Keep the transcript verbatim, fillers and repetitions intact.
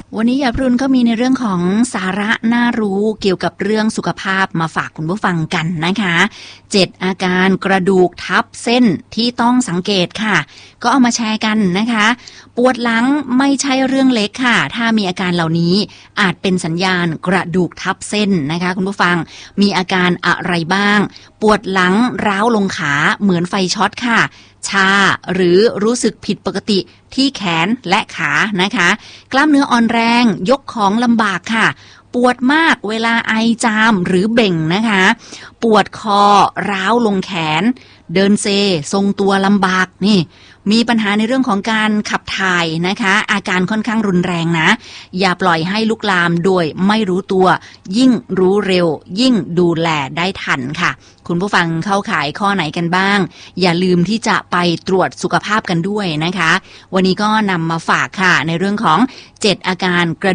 วันนี้ยาพรุนก็มีในเรื่องของสาระน่ารู้เกี่ยวกับเรื่องสุขภาพมาฝากคุณผู้ฟังกันนะคะเจ็ดอาการกระดูกทับเส้นที่ต้องสังเกตค่ะก็เอามาแชร์กันนะคะปวดหลังไม่ใช่เรื่องเล็กค่ะถ้ามีอาการเหล่านี้อาจเป็นสัญญาณกระดูกทับเส้นนะคะคุณผู้ฟังมีอาการอะไรบ้างปวดหลังร้าวลงขาเหมือนไฟช็อตค่ะชาหรือรู้สึกผิดปกติที่แขนและขานะคะกล้ามเนื้ออ่อนแรงยกของลำบากค่ะปวดมากเวลาไอจามหรือเบ่งนะคะปวดคอร้าวลงแขนเดินเซทรงตัวลำบากนี่มีปัญหาในเรื่องของการขับถ่ายนะคะอาการค่อนข้างรุนแรงนะอย่าปล่อยให้ลุกลามโดยไม่รู้ตัวยิ่งรู้เร็วยิ่งดูแลได้ทันค่ะคุณผู้ฟังเข้าข่ายข้อไหนกันบ้างอย่าลืมที่จะไปตรวจสุขภาพกันด้วยนะคะวันนี้ก็นำมาฝากค่ะในเรื่องของเจ็ดอาการกระ